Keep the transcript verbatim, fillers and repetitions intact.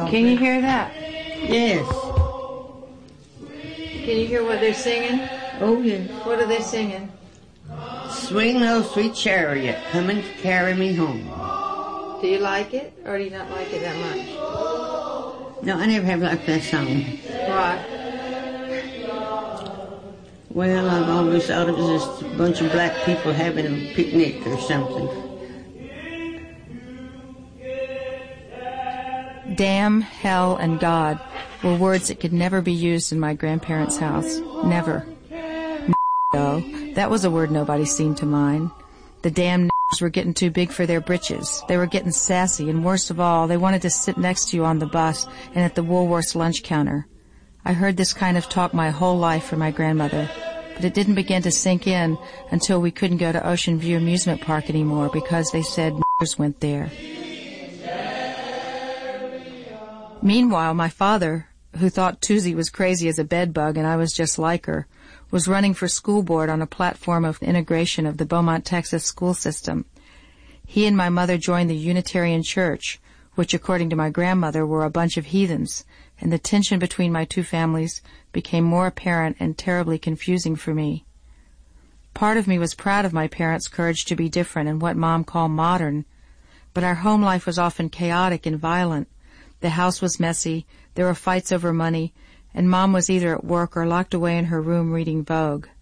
all Can you day. hear that? Yes. Can you hear what they're singing? Oh, yes. What are they singing? Swing low, sweet chariot, come and carry me home. Do you like it, or do you not like it that much? No, I never have liked that song. Why? Well, I've always thought it was just a bunch of black people having a picnic or something. Damn, hell, and God were words that could never be used in my grandparents' house. Never. No, that was a word nobody seemed to mind. The damn n***s were getting too big for their britches. They were getting sassy, and worst of all, they wanted to sit next to you on the bus and at the Woolworth's lunch counter. I heard this kind of talk my whole life from my grandmother, but it didn't begin to sink in until we couldn't go to Ocean View Amusement Park anymore because they said n***s went there. Meanwhile, my father, who thought Tuesday was crazy as a bedbug and I was just like her, was running for school board on a platform of integration of the Beaumont, Texas school system. He and my mother joined the Unitarian Church, which, according to my grandmother, were a bunch of heathens, and the tension between my two families became more apparent and terribly confusing for me. Part of me was proud of my parents' courage to be different and what Mom called modern, but our home life was often chaotic and violent. The house was messy, there were fights over money, and Mom was either at work or locked away in her room reading Vogue.